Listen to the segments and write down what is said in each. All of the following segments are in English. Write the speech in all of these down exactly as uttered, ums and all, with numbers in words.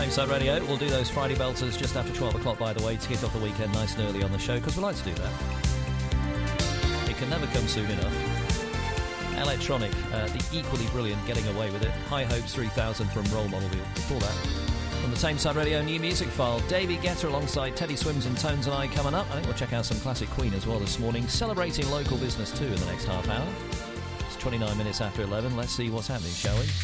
Tameside Radio. We'll do those Friday belters just after twelve o'clock, by the way, to kick off the weekend nice and early on the show, because we like to do that. It can never come soon enough. Electronic, uh, the equally brilliant Getting Away With It. High Hopes three thousand from Role Model before that. From the Tameside Radio New Music File, David Guetta alongside Teddy Swims and Tones and I coming up. I think we'll check out some classic Queen as well this morning. Celebrating local business too in the next half hour. It's twenty-nine minutes after eleven. Let's see what's happening, shall we?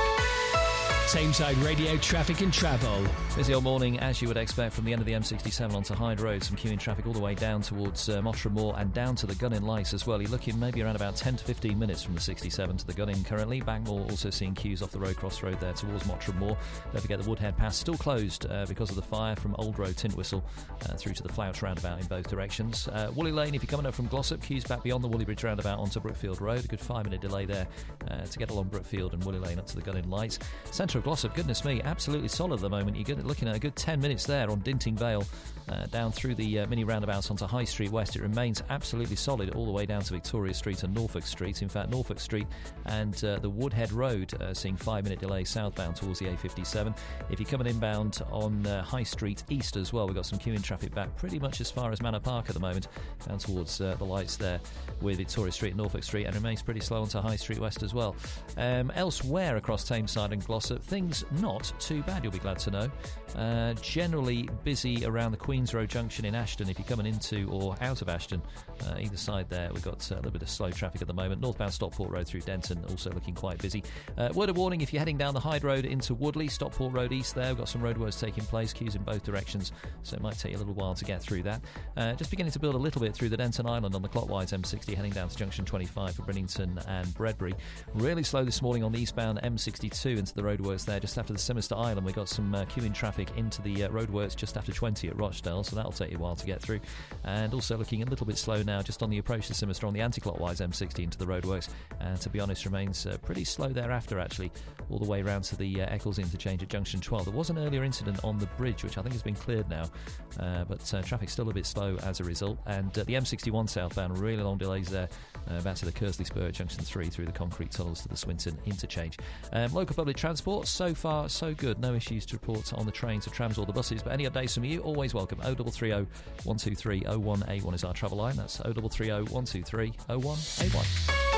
Tameside Radio Traffic and Travel. Busy old morning, as you would expect, from the end of the M sixty-seven onto Hyde Road. Some queuing traffic all the way down towards uh, Mottram Moor and down to the Gunning Lights as well. You're looking maybe around about ten to fifteen minutes from the sixty-seven to the Gunning currently. Bankmore also seeing queues off the road crossroad there towards Mottram Moor. Don't forget the Woodhead Pass still closed uh, because of the fire from Old Road Tintwistle uh, through to the Flouch roundabout in both directions. Uh, Woolly Lane, if you're coming up from Glossop, queues back beyond the Woolly Bridge roundabout onto Brookfield Road. A good five minute delay there uh, to get along Brookfield and Woolly Lane up to the Gunning Lights. Centre of Glossop, goodness me, absolutely solid at the moment. You're looking at a good ten minutes there on Dinting Vale uh, down through the uh, mini roundabouts onto High Street West. It remains absolutely solid all the way down to Victoria Street and Norfolk Street. In fact, Norfolk Street and uh, the Woodhead Road uh, seeing five minute delay southbound towards the A fifty-seven. If you're coming inbound on uh, High Street East as well, we've got some queuing traffic back pretty much as far as Manor Park at the moment, down towards uh, the lights there with Victoria Street and Norfolk Street, and remains pretty slow onto High Street West as well. Um, elsewhere across Tameside and Glossop, things not too bad, you'll be glad to know. Uh, generally busy around the Queens Road junction in Ashton if you're coming into or out of Ashton. Uh, either side there, we've got uh, a little bit of slow traffic at the moment. Northbound Stockport Road through Denton also looking quite busy. Uh, word of warning, if you're heading down the Hyde Road into Woodley, Stockport Road East there, we've got some roadworks taking place, queues in both directions, so it might take you a little while to get through that. Uh, just beginning to build a little bit through the Denton Island on the clockwise M sixty, heading down to junction twenty-five for Brinnington and Bredbury. Really slow this morning on the eastbound M sixty-two into the roadworks there, just after the Simister Island. We've got some uh, queuing traffic into the uh, roadworks just after twenty at Rochdale, so that'll take you a while to get through. And also looking a little bit slow now just on the approach to Simister on the anti-clockwise M sixty into the roadworks, and to be honest remains uh, pretty slow thereafter actually, all the way around to the uh, Eccles interchange at junction twelve. There was an earlier incident on the bridge which I think has been cleared now, uh, but uh, traffic's still a bit slow as a result. And uh, the M sixty-one southbound, really long delays there uh, back to the Kersley Spur at junction three through the concrete tunnels to the Swinton interchange. Um, local public transport, so far so good, no issues to report on the trains or trams or the buses, but any updates from you, always welcome. oh three three oh, one two three, oh one eight one is our travel line. That's oh three three oh, one two three, oh one eight one.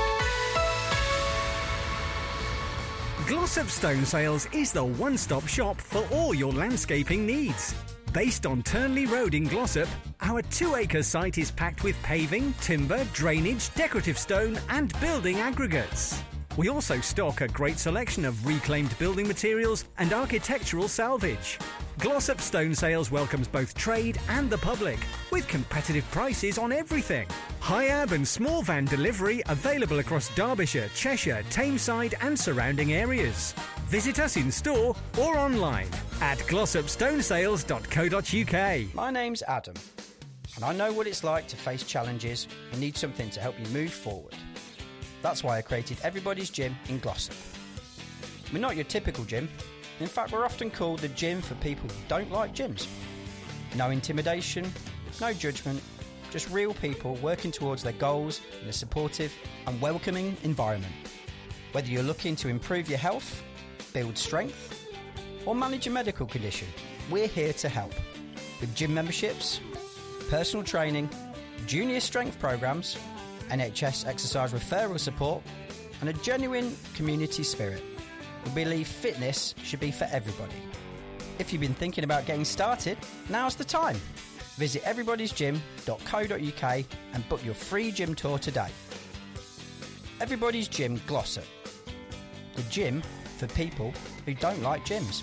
Glossop Stone Sales is the one-stop shop for all your landscaping needs. Based on Turnley Road in Glossop, our two-acre site is packed with paving, timber, drainage, decorative stone and building aggregates. We also stock a great selection of reclaimed building materials and architectural salvage. Glossop Stone Sales welcomes both trade and the public, with competitive prices on everything. High-ab and small van delivery available across Derbyshire, Cheshire, Tameside and surrounding areas. Visit us in store or online at glossop stone sales dot co dot uk. My name's Adam, and I know what it's like to face challenges and need something to help you move forward. That's why I created Everybody's Gym in Glossop. We're not your typical gym. In fact, we're often called the gym for people who don't like gyms. No intimidation, no judgment, just real people working towards their goals in a supportive and welcoming environment. Whether you're looking to improve your health, build strength, or manage a medical condition, we're here to help. With gym memberships, personal training, junior strength programs, N H S exercise referral support, and a genuine community spirit. We believe fitness should be for everybody. If you've been thinking about getting started, now's the time. Visit everybodys gym dot co dot uk and book your free gym tour today. Everybody's Gym Glossop. The gym for people who don't like gyms.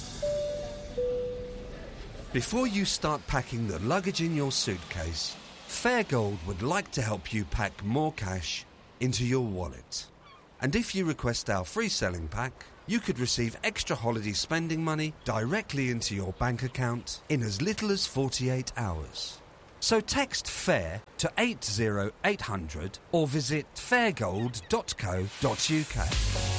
Before you start packing the luggage in your suitcase, Fairgold would like to help you pack more cash into your wallet. And if you request our free selling pack, you could receive extra holiday spending money directly into your bank account in as little as forty-eight hours. So text FAIR to eight oh eight hundred or visit fairgold dot co dot uk.